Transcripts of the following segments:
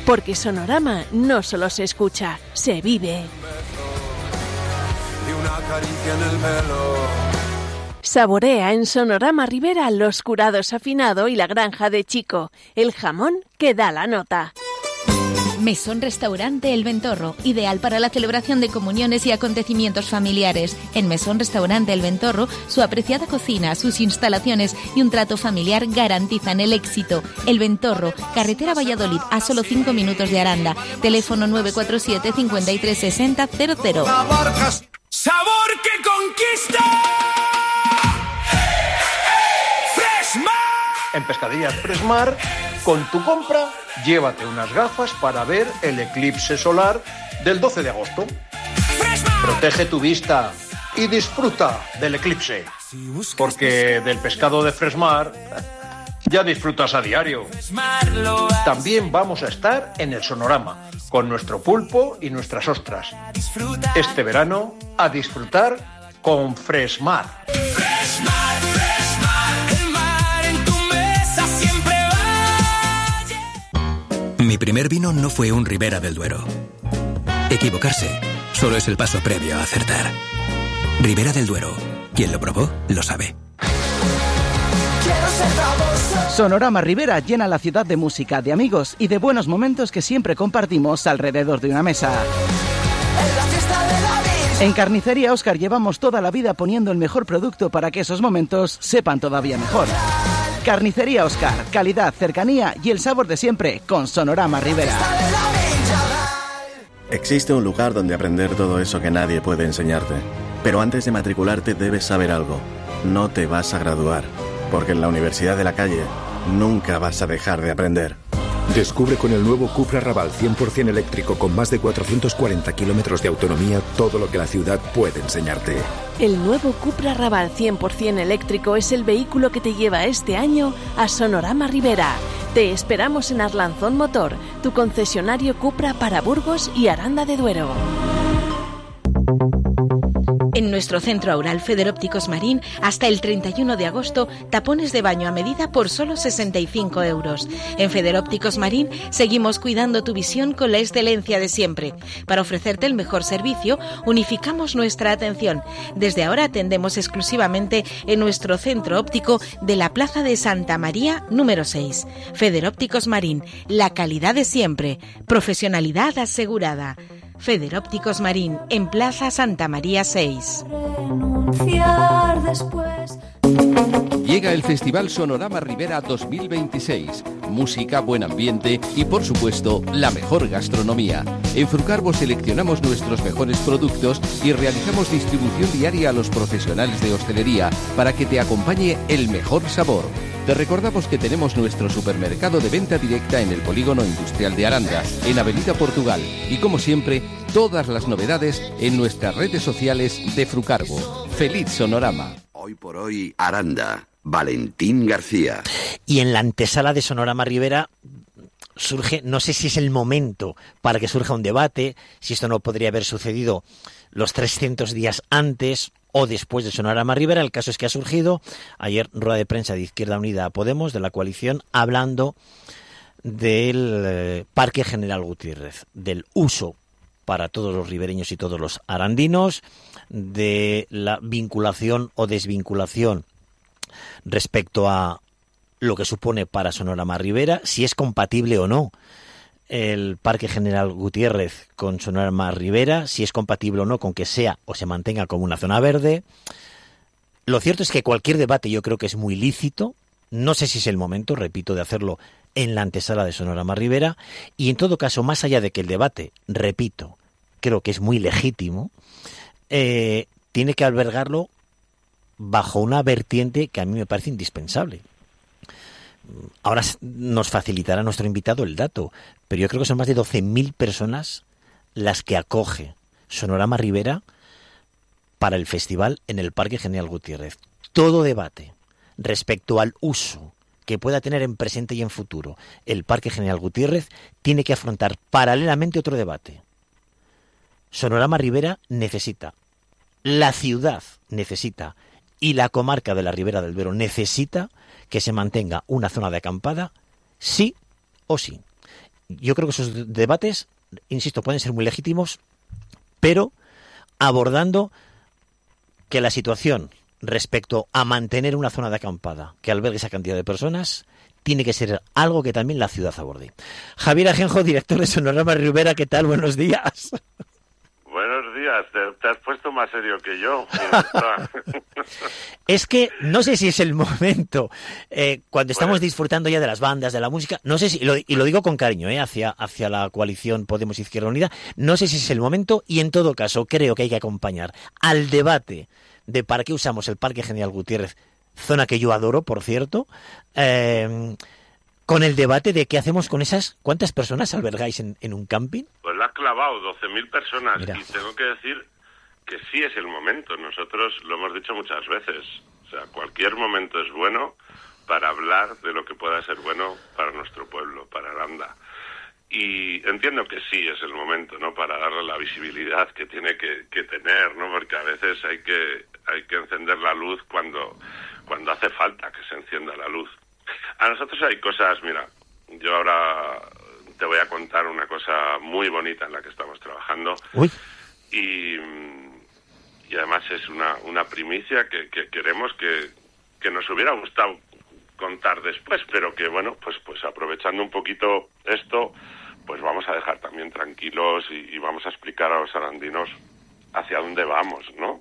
porque Sonorama no solo se escucha, se vive. Y una caricia en el pelo. Saborea en Sonorama Ribera los curados afinado y la granja de Chico, el jamón que da la nota. Mesón Restaurante El Ventorro, ideal para la celebración de comuniones y acontecimientos familiares. En Mesón Restaurante El Ventorro, su apreciada cocina, sus instalaciones y un trato familiar garantizan el éxito. El Ventorro, carretera Valladolid, a solo 5 minutos de Aranda. Teléfono 947 53 60 00. ¡Sabor que conquista! En Pescaderías Fresmar, con tu compra, llévate unas gafas para ver el eclipse solar del 12 de agosto. Protege tu vista y disfruta del eclipse, porque del pescado de Fresmar ya disfrutas a diario. También vamos a estar en el Sonorama, con nuestro pulpo y nuestras ostras. Este verano, a disfrutar con Fresmar. Mi primer vino no fue un Ribera del Duero. Equivocarse solo es el paso previo a acertar. Ribera del Duero. Quien lo probó, lo sabe. Sonorama Ribera llena la ciudad de música, de amigos y de buenos momentos que siempre compartimos alrededor de una mesa. En Carnicería Óscar llevamos toda la vida poniendo el mejor producto para que esos momentos sepan todavía mejor. Carnicería Óscar, calidad, cercanía y el sabor de siempre con Sonorama Ribera. Existe un lugar donde aprender todo eso que nadie puede enseñarte. Pero antes de matricularte debes saber algo. No te vas a graduar, porque en la Universidad de la Calle nunca vas a dejar de aprender. Descubre con el nuevo Cupra Raval 100% eléctrico con más de 440 kilómetros de autonomía todo lo que la ciudad puede enseñarte. El nuevo Cupra Raval 100% eléctrico es el vehículo que te lleva este año a Sonorama Ribera. Te esperamos en Arlanzón Motor, tu concesionario Cupra para Burgos y Aranda de Duero. En nuestro centro Aural Federópticos Marín, hasta el 31 de agosto, tapones de baño a medida por solo 65 euros. En Federópticos Marín seguimos cuidando tu visión con la excelencia de siempre. Para ofrecerte el mejor servicio, unificamos nuestra atención. Desde ahora atendemos exclusivamente en nuestro centro óptico de la Plaza de Santa María, número 6. Federópticos Marín, la calidad de siempre, profesionalidad asegurada. Federópticos Marín, en Plaza Santa María 6. Llega el Festival Sonorama Ribera 2026. Música, buen ambiente y, por supuesto, la mejor gastronomía. En Frucarbo seleccionamos nuestros mejores productos y realizamos distribución diaria a los profesionales de hostelería para que te acompañe el mejor sabor. Te recordamos que tenemos nuestro supermercado de venta directa en el Polígono Industrial de Aranda, en Avenida Portugal. Y como siempre, todas las novedades en nuestras redes sociales de Frucarbo. ¡Feliz Sonorama! Hoy por hoy, Aranda. Valentín García. Y en la antesala de Sonorama Ribera surge, no sé si es el momento para que surja un debate, si esto no podría haber sucedido los 300 días antes o después de Sonorama Ribera. El caso es que ha surgido ayer rueda de prensa de Izquierda Unida a Podemos, de la coalición, hablando del Parque General Gutiérrez, del uso para todos los ribereños y todos los arandinos, de la vinculación o desvinculación respecto a lo que supone para Sonorama Ribera, si es compatible o no el Parque General Gutiérrez con Sonorama Ribera, si es compatible o no con que sea o se mantenga como una zona verde. Lo cierto es que cualquier debate yo creo que es muy lícito. No sé si es el momento, repito, de hacerlo en la antesala de Sonorama Ribera, y en todo caso, más allá de que el debate, repito, creo que es muy legítimo, tiene que albergarlo bajo una vertiente que a mí me parece indispensable. Ahora nos facilitará nuestro invitado el dato, pero yo creo que son más de 12.000 personas las que acoge Sonorama Ribera para el festival en el Parque General Gutiérrez. Todo debate respecto al uso que pueda tener en presente y en futuro el Parque General Gutiérrez tiene que afrontar paralelamente otro debate. Sonorama Ribera necesita, la ciudad necesita y la comarca de la Ribera del Duero necesita que se mantenga una zona de acampada sí o sí. yo creo que esos debates, insisto, pueden ser muy legítimos, pero abordando que la situación respecto a mantener una zona de acampada que albergue esa cantidad de personas tiene que ser algo que también la ciudad aborde. Javier Ajenjo, director de Sonorama Ribera, ¿qué tal? Buenos días. Buenos días, te has puesto más serio que yo. Es que no sé si es el momento, cuando estamos disfrutando ya de las bandas, de la música, no sé si, y lo digo con cariño, hacia la coalición Podemos Izquierda Unida, no sé si es el momento, y en todo caso creo que hay que acompañar al debate de para qué usamos el Parque General Gutiérrez, zona que yo adoro, por cierto, con el debate de qué hacemos con esas... ¿Cuántas personas albergáis en un camping? Pues la has clavado, 12.000 personas. Mira. Y tengo que decir que sí es el momento. Nosotros lo hemos dicho muchas veces. O sea, cualquier momento es bueno para hablar de lo que pueda ser bueno para nuestro pueblo, para Aranda. Y entiendo que sí es el momento, ¿no?, para darle la visibilidad que tiene que tener, ¿no?, porque a veces hay que encender la luz cuando hace falta que se encienda la luz. A nosotros hay cosas, mira, yo ahora te voy a contar una cosa muy bonita en la que estamos trabajando. Uy. Y además es una primicia que queremos que nos hubiera gustado contar después, pero que bueno, pues aprovechando un poquito esto, pues vamos a dejar también tranquilos y vamos a explicar a los arandinos hacia dónde vamos, ¿no?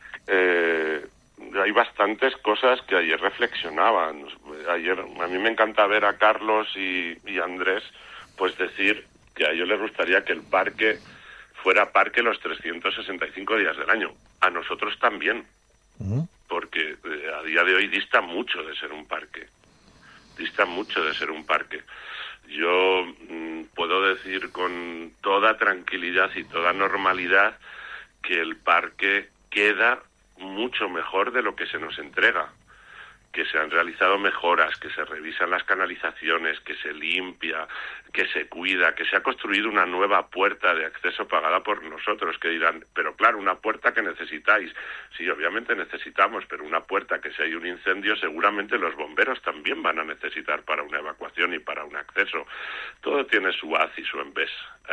Hay bastantes cosas que ayer reflexionaban. Ayer a mí me encanta ver a Carlos y Andrés pues decir que a ellos les gustaría que el parque fuera parque los 365 días del año. A nosotros también, porque a día de hoy dista mucho de ser un parque. Dista mucho de ser un parque. Yo puedo decir con toda tranquilidad y toda normalidad que el parque queda mucho mejor de lo que se nos entrega, que se han realizado mejoras, que se revisan las canalizaciones, que se limpia, que se cuida, que se ha construido una nueva puerta de acceso pagada por nosotros, que dirán, pero claro, una puerta que necesitáis. Sí, obviamente necesitamos, pero una puerta que si hay un incendio seguramente los bomberos también van a necesitar para una evacuación y para un acceso. Todo tiene su haz y su en vez.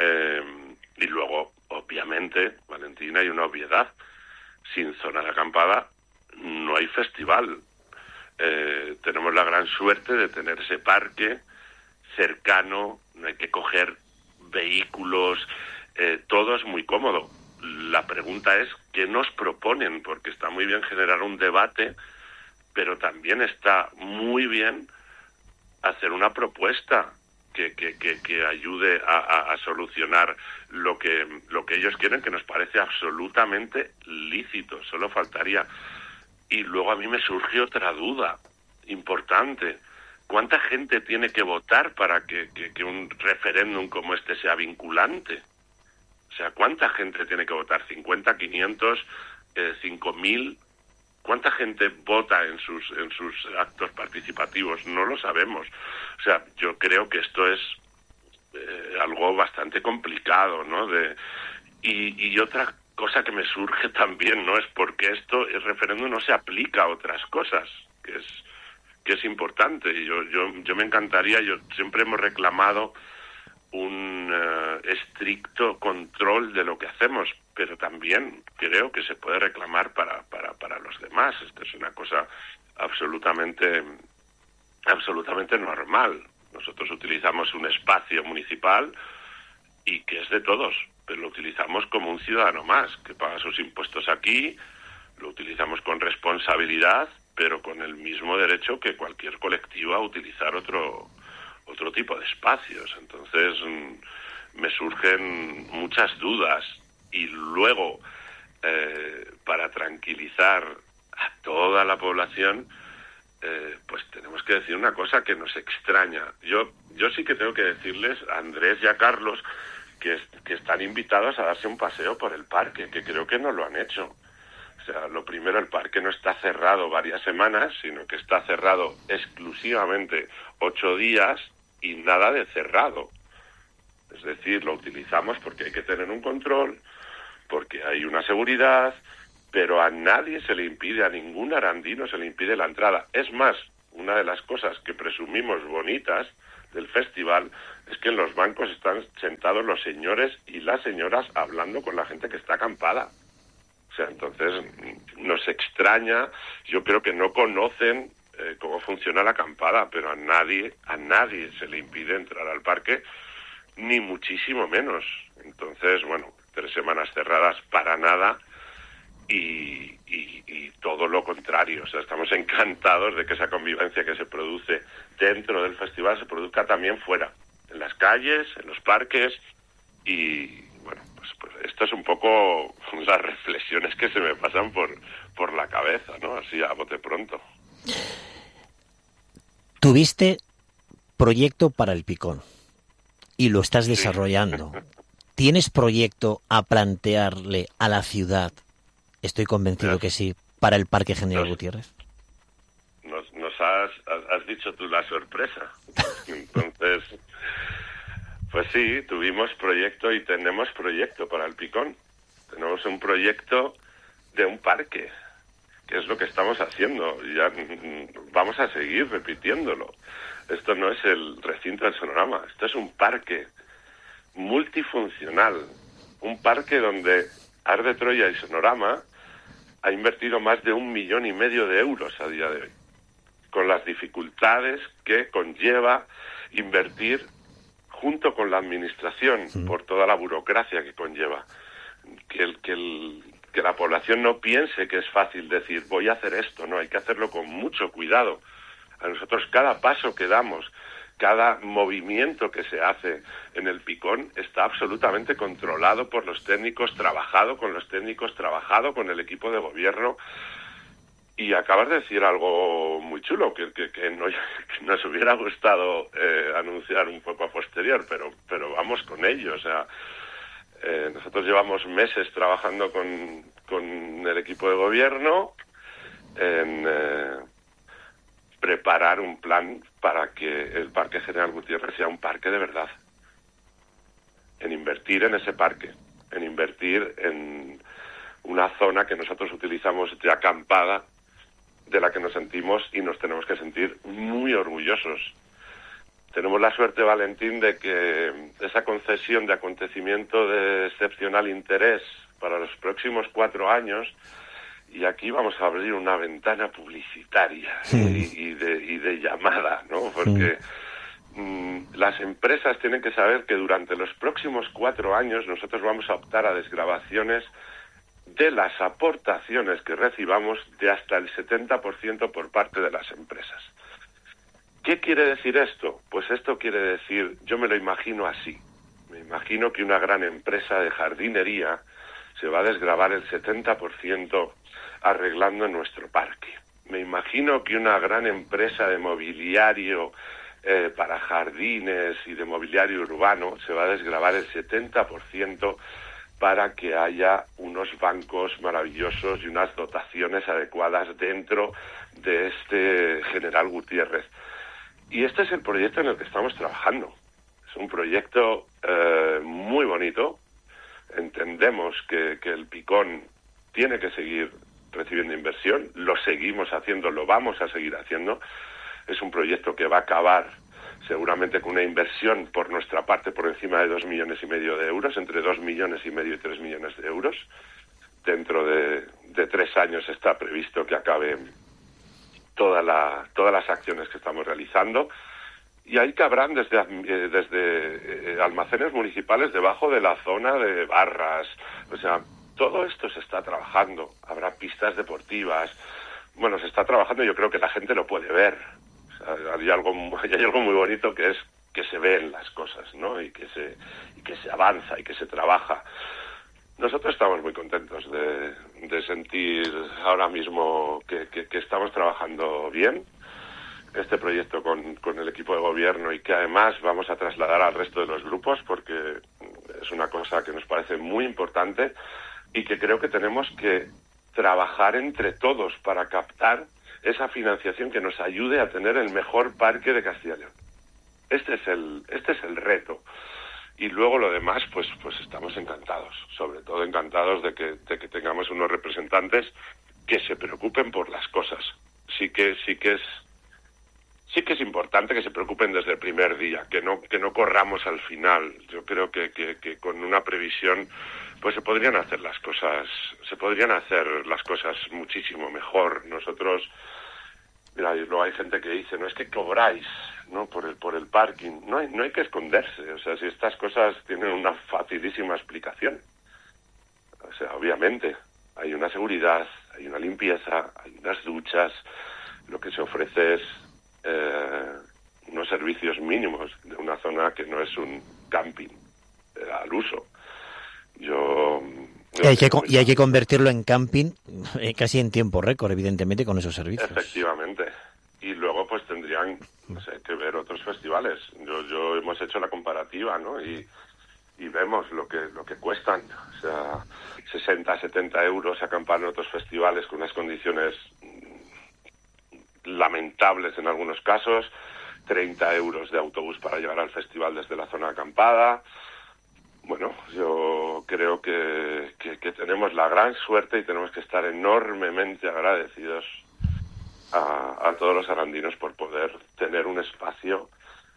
Y luego, obviamente, Valentina, hay una obviedad. Sin zona de acampada no hay festival. Tenemos la gran suerte de tener ese parque cercano, no hay que coger vehículos, todo es muy cómodo. La pregunta es, ¿qué nos proponen? Porque está muy bien generar un debate, pero también está muy bien hacer una propuesta que ayude a solucionar lo que ellos quieren, que nos parece absolutamente lícito, solo faltaría. Y luego a mí me surge otra duda importante. ¿Cuánta gente tiene que votar para que un referéndum como este sea vinculante? O sea, ¿cuánta gente tiene que votar? ¿50, 500, 5.000? ¿Cuánta gente vota en sus actos participativos? No lo sabemos. O sea, yo creo que esto es algo bastante complicado, ¿no? Y otra cosa que me surge también, ¿no?, es porque el referéndum no se aplica a otras cosas, que es importante. Yo me encantaría, siempre hemos reclamado un estricto control de lo que hacemos, pero también creo que se puede reclamar para los demás. Esto es una cosa absolutamente normal. Nosotros utilizamos un espacio municipal y que es de todos, pero lo utilizamos como un ciudadano más, que paga sus impuestos aquí, lo utilizamos con responsabilidad, pero con el mismo derecho que cualquier colectivo a utilizar otro tipo de espacios. Entonces me surgen muchas dudas. Y luego, para tranquilizar a toda la población, pues tenemos que decir una cosa que nos extraña. Yo sí que tengo que decirles a Andrés y a Carlos que están invitados a darse un paseo por el parque, que creo que no lo han hecho. O sea, lo primero, el parque no está cerrado varias semanas, sino que está cerrado exclusivamente 8 días y nada de cerrado. Es decir, lo utilizamos porque hay que tener un control, porque hay una seguridad, pero a nadie se le impide, a ningún arandino se le impide la entrada. Es más, una de las cosas que presumimos bonitas, del festival es que en los bancos están sentados los señores y las señoras hablando con la gente que está acampada. O sea, entonces nos extraña, yo creo que no conocen cómo funciona la acampada, pero a nadie se le impide entrar al parque, ni muchísimo menos. Entonces, bueno, 3 semanas cerradas para nada y todo lo contrario. O sea, estamos encantados de que esa convivencia que se produce dentro del festival se produzca también fuera, en las calles, en los parques y, bueno, pues esto es un poco las reflexiones que se me pasan por la cabeza, ¿no? Así a bote pronto. Tuviste proyecto para el Picón y lo estás desarrollando. ¿Tienes proyecto a plantearle a la ciudad? Estoy convencido que sí, para el Parque General Gutiérrez. Nos has dicho tú la sorpresa. Entonces, pues sí, tuvimos proyecto y tenemos proyecto para el Picón. Tenemos un proyecto de un parque, que es lo que estamos haciendo. Ya vamos a seguir repitiéndolo. Esto no es el recinto del Sonorama, esto es un parque multifuncional, un parque donde Art de Troya y Sonorama ha invertido más de 1,5 millones de euros a día de hoy, con las dificultades que conlleva invertir junto con la administración, por toda la burocracia que conlleva. Que la población no piense que es fácil decir voy a hacer esto, no, hay que hacerlo con mucho cuidado. A nosotros cada paso que damos, cada movimiento que se hace en el Picón está absolutamente controlado por los técnicos, trabajado con los técnicos, trabajado con el equipo de gobierno. Y acabas de decir algo muy chulo, que nos hubiera gustado anunciar un poco a posterior, pero vamos con ello. O sea, nosotros llevamos meses trabajando con el equipo de gobierno en preparar un plan para que el Parque General Gutiérrez sea un parque de verdad. En invertir en ese parque, en invertir en una zona que nosotros utilizamos de acampada, de la que nos sentimos y nos tenemos que sentir muy orgullosos. Tenemos la suerte, Valentín, de que esa concesión de acontecimiento de excepcional interés para los próximos 4 años, y aquí vamos a abrir una ventana publicitaria y de llamada, ¿no? Porque las empresas tienen que saber que durante los próximos 4 años nosotros vamos a optar a desgravaciones de las aportaciones que recibamos de hasta el 70% por parte de las empresas. ¿Qué quiere decir esto? Pues esto quiere decir, yo me lo imagino así. Me imagino que una gran empresa de jardinería se va a desgravar el 70% arreglando nuestro parque. Me imagino que una gran empresa de mobiliario para jardines y de mobiliario urbano se va a desgravar el 70% para que haya unos bancos maravillosos y unas dotaciones adecuadas dentro de este General Gutiérrez. Y este es el proyecto en el que estamos trabajando. Es un proyecto muy bonito. Entendemos que el Picón tiene que seguir recibiendo inversión. Lo seguimos haciendo, lo vamos a seguir haciendo. Es un proyecto que va a acabar seguramente con una inversión por nuestra parte por encima de 2,5 millones de euros, entre 2,5 millones y 3 millones de euros. Dentro de 3 años está previsto que acaben todas las acciones que estamos realizando. Y ahí cabrán desde almacenes municipales debajo de la zona de barras. O sea, todo esto se está trabajando. Habrá pistas deportivas. Bueno, se está trabajando y yo creo que la gente lo puede ver. O sea, hay algo muy bonito que es que se ven las cosas, ¿no? Y que se avanza y que se trabaja. Nosotros estamos muy contentos de sentir ahora mismo que estamos trabajando bien este proyecto con el equipo de gobierno y que además vamos a trasladar al resto de los grupos porque es una cosa que nos parece muy importante y que creo que tenemos que trabajar entre todos para captar esa financiación que nos ayude a tener el mejor parque de Castilla y León. Este es el reto. Y luego lo demás, pues estamos encantados, sobre todo encantados de que tengamos unos representantes que se preocupen por las cosas. Sí que sí que es importante que se preocupen desde el primer día, que no corramos al final. Yo creo que con una previsión pues se podrían hacer las cosas muchísimo mejor. Nosotros, mira, luego hay gente que dice, no es que cobráis, ¿no? por el parking. No hay que esconderse. O sea, si estas cosas tienen una facilísima explicación. O sea, obviamente hay una seguridad, hay una limpieza, hay unas duchas. Lo que se ofrece es unos servicios mínimos de una zona que no es un camping al uso. Y hay que convertirlo en camping casi en tiempo récord, evidentemente, con esos servicios. Efectivamente. Y luego pues tendrían, no sé, que ver otros festivales. Yo hemos hecho la comparativa, ¿no? Y vemos lo que cuestan. O sea, 60, 70 euros acampar en otros festivales con unas condiciones lamentables en algunos casos, 30 euros de autobús para llegar al festival desde la zona acampada. Bueno, yo creo que tenemos la gran suerte y tenemos que estar enormemente agradecidos a todos los arandinos por poder tener un espacio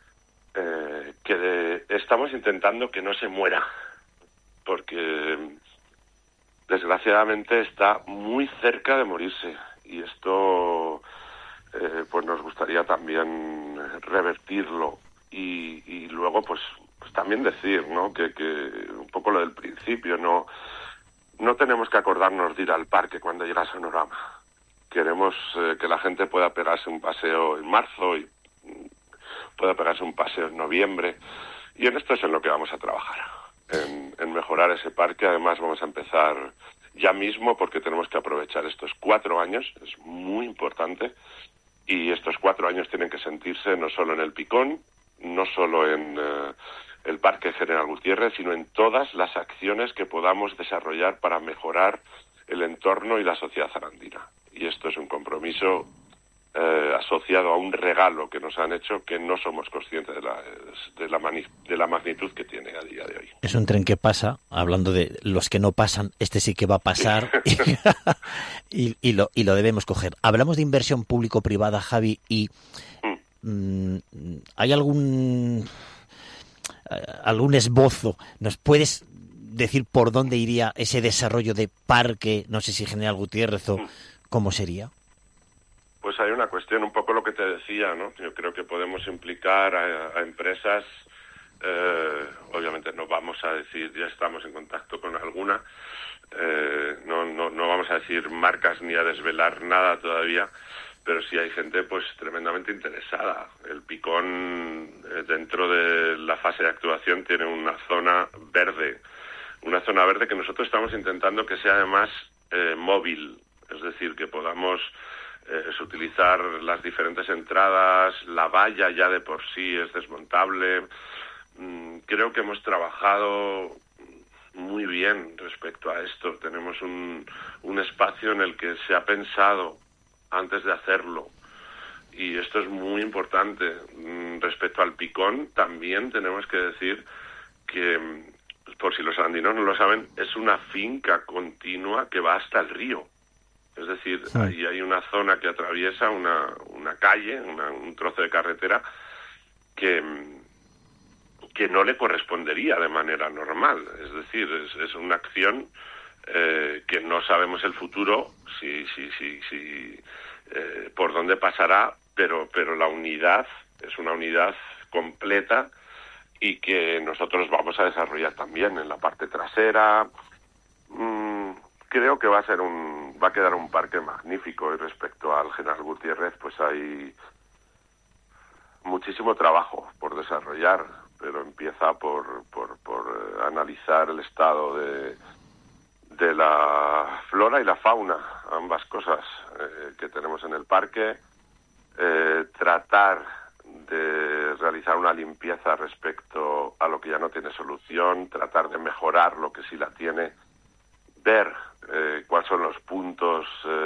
que estamos intentando que no se muera, porque desgraciadamente está muy cerca de morirse, y esto pues nos gustaría también revertirlo y luego pues también decir, ¿no? que un poco lo del principio, no tenemos que acordarnos de ir al parque cuando llega Sonorama. Queremos que la gente pueda pegarse un paseo en marzo y pueda pegarse un paseo en noviembre, y en esto es en lo que vamos a trabajar, en mejorar ese parque. Además vamos a empezar ya mismo porque tenemos que aprovechar estos 4 años, es muy importante. Y estos 4 años tienen que sentirse no solo en el Picón, no solo en el Parque General Gutiérrez, sino en todas las acciones que podamos desarrollar para mejorar el entorno y la sociedad arandina. Y esto es un compromiso asociado a un regalo que nos han hecho que no somos conscientes de la magnitud que tiene a día de hoy. Es un tren que pasa, hablando de los que no pasan, este sí que va a pasar y lo debemos coger. Hablamos de inversión público-privada, Javi, y ¿hay algún esbozo? ¿Nos puedes decir por dónde iría ese desarrollo de parque? No sé si General Gutiérrez o cómo sería. Pues hay una cuestión, un poco lo que te decía, ¿no? Yo creo que podemos implicar a empresas, obviamente no vamos a decir, ya estamos en contacto con alguna, no vamos a decir marcas ni a desvelar nada todavía, pero sí hay gente pues tremendamente interesada. El Picón, dentro de la fase de actuación, tiene una zona verde que nosotros estamos intentando que sea además móvil, es decir, que podamos utilizar las diferentes entradas. La valla ya de por sí es desmontable. Creo que hemos trabajado muy bien respecto a esto. Tenemos un espacio en el que se ha pensado antes de hacerlo, y esto es muy importante. Respecto al Picón, también tenemos que decir que, por si los arandinos no lo saben, es una finca continua que va hasta el río. Es decir, ahí hay una zona que atraviesa una calle, un trozo de carretera que no le correspondería de manera normal. Es decir, es una acción que no sabemos el futuro si por dónde pasará, pero la unidad es una unidad completa y que nosotros vamos a desarrollar también en la parte trasera. Creo que va a quedar un parque magnífico, y respecto al General Gutiérrez pues hay muchísimo trabajo por desarrollar, pero empieza por analizar el estado de la flora y la fauna, ambas cosas que tenemos en el parque, tratar de realizar una limpieza respecto a lo que ya no tiene solución, tratar de mejorar lo que sí la tiene, ver cuáles son los puntos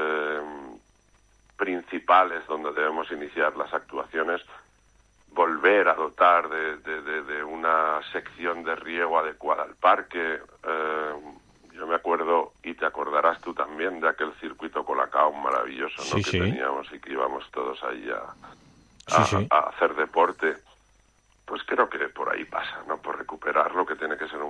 principales donde debemos iniciar las actuaciones, volver a dotar de una sección de riego adecuada al parque. Yo me acuerdo, y te acordarás tú también, de aquel circuito Colacao maravilloso, ¿no? Sí. Teníamos y que íbamos todos ahí a hacer deporte, pues creo que por ahí pasa, ¿no? Por recuperar lo que tiene que ser